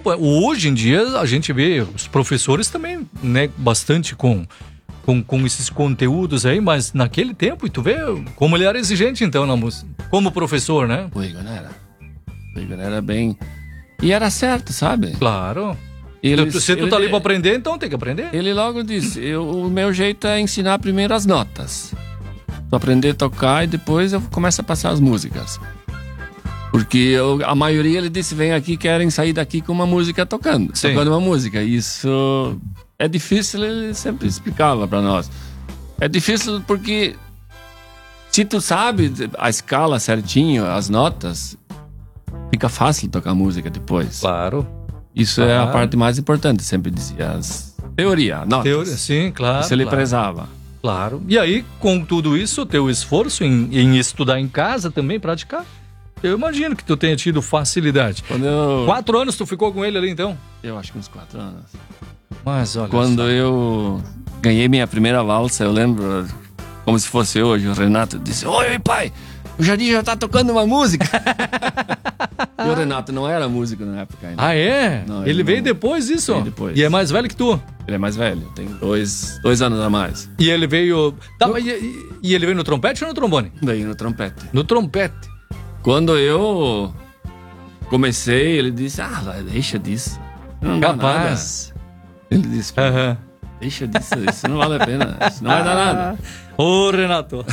tempo, hoje em dia a gente vê os professores também, né, bastante com esses conteúdos aí, mas naquele tempo, e tu vê como ele era exigente então na música, como professor, né? O Igor era bem... E era certo, sabe? Claro. Se tu tá ali pra aprender, então tem que aprender. Ele logo disse, o meu jeito é ensinar primeiro as notas. Tu aprender a tocar e depois eu começo a passar as músicas. Porque a maioria, ele disse, vem aqui, querem sair daqui com uma música tocando uma música. Isso é difícil, ele sempre explicava pra nós. É difícil porque se tu sabe a escala certinho, as notas, fica fácil tocar música depois. Claro. Isso é a parte mais importante, sempre dizia. Teoria, notas. Teoria, sim, claro. Isso ele prezava. Claro. E aí, com tudo isso, teu esforço em estudar em casa também, praticar, eu imagino que tu tenha tido facilidade. 4 anos tu ficou com ele ali, então? Eu acho que uns 4 anos. Mas olha Quando eu ganhei minha primeira valsa, eu lembro, como se fosse hoje, o Renato disse, oi pai, o Jardim já tá tocando uma música. E o Renato não era músico na época ainda. Ah, é? Não, ele veio depois disso? Veio depois. E é mais velho que tu? Ele é mais velho, tem 2 anos a mais. E ele veio... E ele veio no trompete ou no trombone? Veio no trompete. No trompete. Quando eu comecei, ele disse, deixa disso. Não dá nada. Ele disse, deixa disso, isso não vale a pena, isso não vai dar nada. Ô, Renato.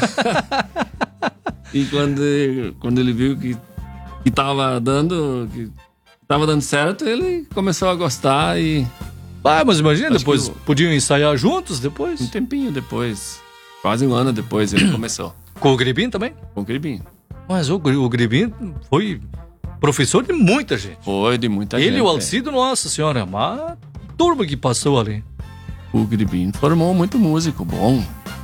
E quando ele viu que tava dando certo, ele começou a gostar e... Mas imagina, depois podiam ensaiar juntos depois? Um tempinho depois, quase 1 ano depois ele começou. Com o Gribinho também? Com o Gribinho. Mas o Gribinho foi professor de muita gente. Foi, de muita gente. Ele e o Alcido, nossa senhora, uma turma que passou ali. O Gribinho formou muito músico bom.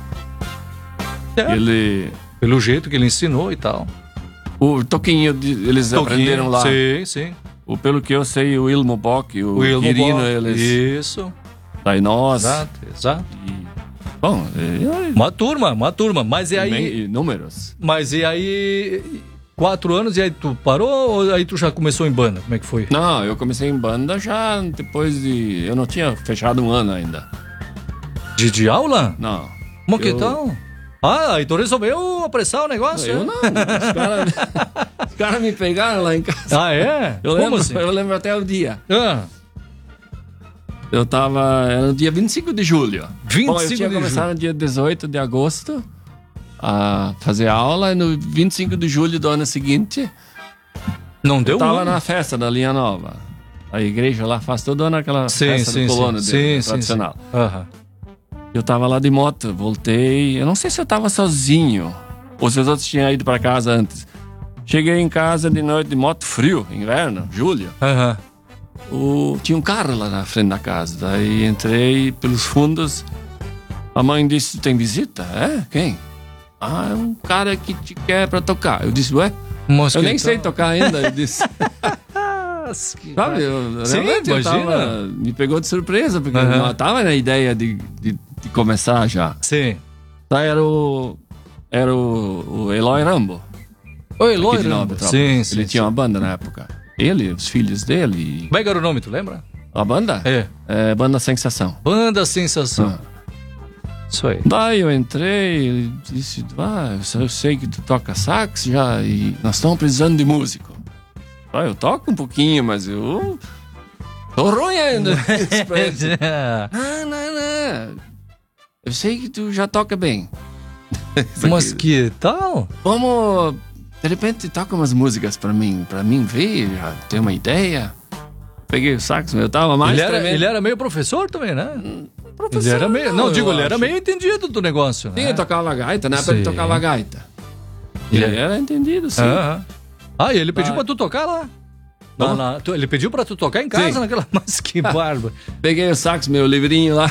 Ele... Pelo jeito que ele ensinou e tal. O Toquinho, eles aprenderam lá. Sim. Pelo que eu sei, o Ilmo Bock, o Quirino, eles... Isso. Daí nós. Exato. Bom, uma turma. Mas e aí... Números. Mas e aí... 4 anos e aí tu parou ou aí tu já começou em banda? Como é que foi? Não, eu comecei em banda já depois de... Eu não tinha fechado 1 ano ainda. De aula? Não. Mas que tal? Aí tu resolveu apressar o negócio? Eu não. Os caras me pegaram lá em casa. Ah, é? Como assim? Eu lembro até o dia. Eu tava... Era no dia 25 de julho. 25 Bom, eu tinha de começado julho. no dia 18 de agosto a fazer aula. E no 25 de julho do ano seguinte... Não deu eu tava na festa da Linha Nova. A igreja lá faz todo ano aquela festa do colono tradicional. Eu tava lá de moto, voltei. Eu não sei se eu tava sozinho ou se os outros tinham ido pra casa antes. Cheguei em casa de noite de moto, frio, inverno, julho. Tinha um carro lá na frente da casa. Daí entrei pelos fundos. A mãe disse, tem visita? É? Quem? É um cara que te quer pra tocar. Eu disse, ué? Eu nem sei tocar ainda. Eu disse... Sabe, realmente me pegou de surpresa, porque eu não tava na ideia de começar já. Sim. Era o Eloy Rambo. O Eloy Rambo. Sim. Ele tinha uma banda na época. Ele, os filhos dele. Como é que era o nome, tu lembra? A banda? É Banda Sensação. Banda Sensação. Isso aí. Daí eu entrei, ele disse, eu sei que tu toca sax já e nós estamos precisando de músico. Eu toco um pouquinho, mas eu tô ruim ainda. Não. Eu sei que tu já toca bem. Mas que tal? Vamos, de repente, toca umas músicas pra mim ver, já ter uma ideia. Peguei o sax, eu tava mais... Ele era meio professor também, né? Professor, ele era meio... Não, ele era meio entendido do negócio, né? Sim, ele tocava gaita, na época ele tocava gaita. Ele era entendido, sim. E ele pediu pra tu tocar lá. Ele pediu pra tu tocar em casa naquela... Mas que barba. Peguei o sax, meu livrinho lá.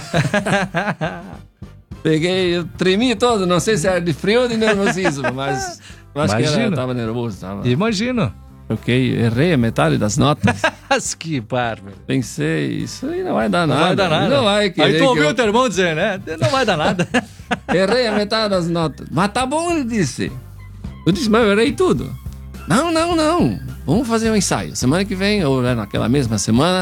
Peguei, eu tremi todo, não sei se era de frio ou de nervosismo, mas acho que eu tava nervoso. Imagino. Errei a metade das notas. Que bárbaro. Pensei, isso aí não vai dar nada. Não vai dar nada. Não vai querer. Aí tu ouviu o teu irmão dizer, né? Não vai dar nada. Errei a metade das notas. Mas tá bom, ele disse. Eu disse, mas eu errei tudo. Não. Vamos fazer um ensaio. Semana que vem, ou naquela mesma semana,